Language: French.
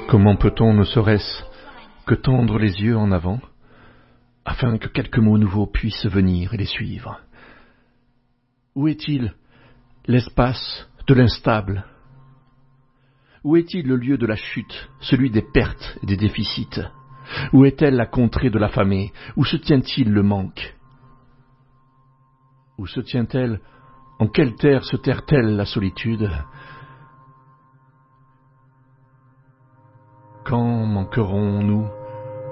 Comment peut-on ne serait-ce que tendre les yeux en avant, afin que quelques mots nouveaux puissent venir et les suivre? Où est-il l'espace de l'instable? Où est-il le lieu de la chute, celui des pertes et des déficits? Où est-elle la contrée de l'affamé? Où se tient-il le manque? Où se tient-elle? En quelle terre se terre-t-elle la solitude? Quand manquerons-nous